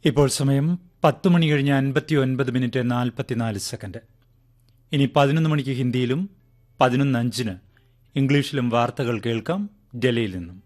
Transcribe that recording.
ഇപ്പോൾ സമയം 10 മണി കഴിഞ്ഞ് 59 മിനിറ്റ് 44 സെക്കൻഡ്. ഇനി 11 മണിക്ക് ഹിന്ദിയിലും 11:05 ഇംഗ്ലീഷിലും വാർത്തകൾ കേൾക്കാം ഡൽഹിയിൽ നിന്നും.